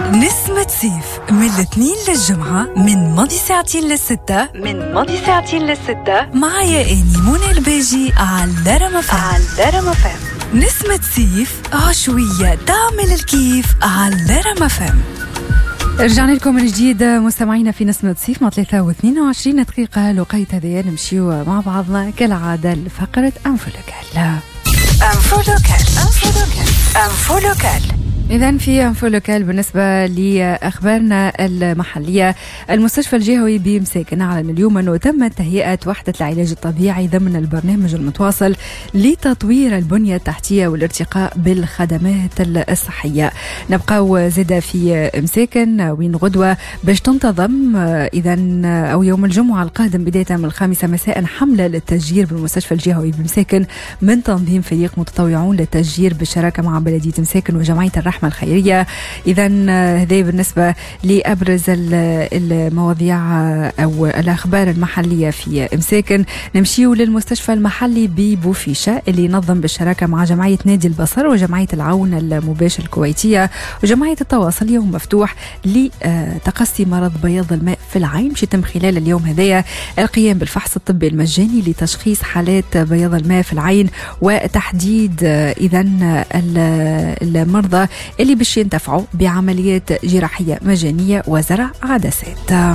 نسمة صيف من الاثنين للجمعة من ماضي ساعتين للستة معايا إني منى الباجي على درما فام. نسمة صيف عشوية تعمل الكيف على درما فام. رجعنا لكم من جديد مستمعينا في نسمة صيف مع 23 دقيقة لقيت هذه نمشيو مع بعضنا كالعادة لفقرة أنفو لوكال. إذن في أنفو لوكال بالنسبة لأخبارنا المحلية، المستشفى الجهوي بمساكن أعلن اليوم أنه تم تهيئة وحدة العلاج الطبيعي ضمن البرنامج المتواصل لتطوير البنية التحتية والارتقاء بالخدمات الصحية. نبقى زادة في مساكن وين غدوة باش تنتظم إذن أو يوم الجمعة القادم بداية من 5 مساء حملة للتشجير بالمستشفى الجهوي بمساكن من تنظيم فريق متطوعون للتشجير بالشراكة مع بلدية مساكن وجمعية الرحمة الخيرية. إذن هذا بالنسبة لأبرز المواضيع أو الأخبار المحلية في مساكن. نمشيو للمستشفى المحلي ببوفيشة اللي ينظم بالشراكة مع جمعية نادي البصر وجمعية العون المباشر الكويتية وجمعية التواصل يوم مفتوح لتقصي مرض بياض الماء في العين، باش يتم خلال اليوم هذايا القيام بالفحص الطبي المجاني لتشخيص حالات بياض الماء في العين وتحديد إذن المرضى اللي باش ينتفعوا بعمليات جراحية مجانية وزرع عدسات.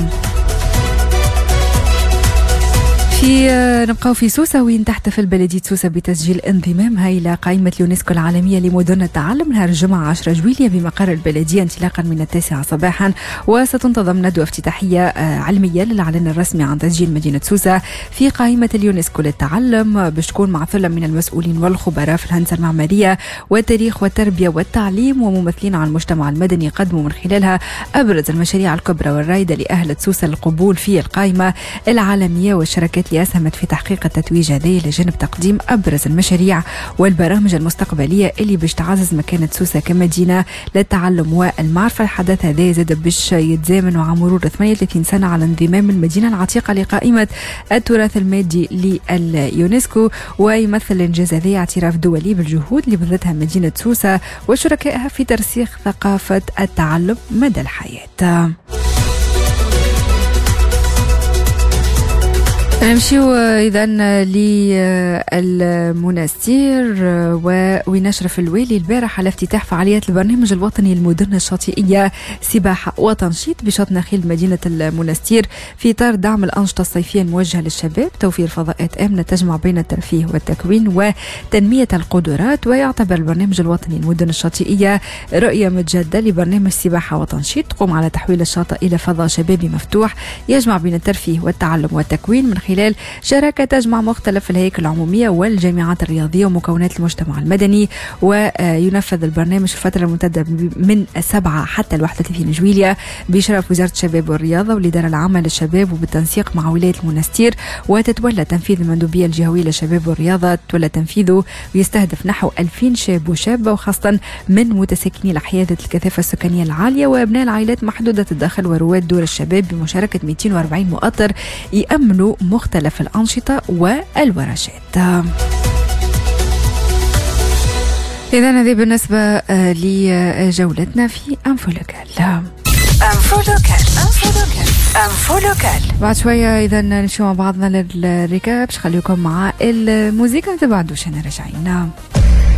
نبقاو في سوسة وين تحتفل بلدية سوسة بتسجيل انضمامها إلى قائمة اليونسكو العالمية لمدن التعلم نهار الجمعة 10 جويلية بمقر البلدية انطلاقا من 9 صباحا، وستنتظم ندوة افتتاحية علمية للإعلان الرسمي عن تسجيل مدينة سوسة في قائمة اليونسكو للتعلم، باش تكون مع ثلة من المسؤولين والخبراء في الهندسة المعمارية والتاريخ والتربية والتعليم وممثلين عن المجتمع المدني يقدموا من خلالها أبرز المشاريع الكبرى والرايدة لأهل سوسة للقبول في القائمة العالمية والشركات اللي أسهمت في تحقيق التتويج هذه لجانب تقديم أبرز المشاريع والبرامج المستقبلية اللي باش تعزز مكانة سوسة كمدينة للتعلم والمعرفة. الحدث هذا زاد باش يتزامن مع مرور 38 سنة على انضمام المدينة العتيقة لقائمة التراث المادي لليونسكو، ويمثل الإنجاز هذا اعتراف دولي بالجهود اللي بذلتها مدينة سوسة وشركائها في ترسيخ ثقافة التعلم مدى الحياة. نمشيو إذن للمنستير ونشرف الوالي البارح على افتتاح فعاليات البرنامج الوطني للمدن الشاطئية سباحة وتنشيط بشط نخيل مدينة المنستير في إطار دعم الأنشطة الصيفية الموجهة للشباب، توفير فضاءات آمنة تجمع بين الترفيه والتكوين وتنمية القدرات. ويعتبر البرنامج الوطني للمدن الشاطئية رؤية متجددة لبرنامج سباحة وتنشيط تقوم على تحويل الشاطئ إلى فضاء شبابي مفتوح يجمع بين الترفيه والتعلم والتكوين من خلال شراكة تجمع مختلف الهيكل العمومية والجامعات الرياضية ومكونات المجتمع المدني. وينفذ البرنامج في الفترة الممتدة من 7 حتى 31 جويلية بإشراف وزارة الشباب والرياضة والإدارة العامة للشباب وبالتنسيق مع ولاية المنستير. وتتولى تنفيذ المندوبية الجهوية للشباب والرياضة، تولى تنفيذه ويستهدف نحو 2000 شاب وشابة وخاصة من متساكني الأحياء ذات الكثافة السكانية العالية وأبناء العائلات محدودة الدخل ورواد دور الشباب بمشاركة 240 مؤطر يأمنوا مختلف الأنشطة والورشات. إذن هذه بالنسبة لجولتنا في أنفو لوكال. بعد شوية إذا نمشي مع بعضنا للركاب، خليكم مع الموسيقى، ما تبعدوش، أنا راجعين.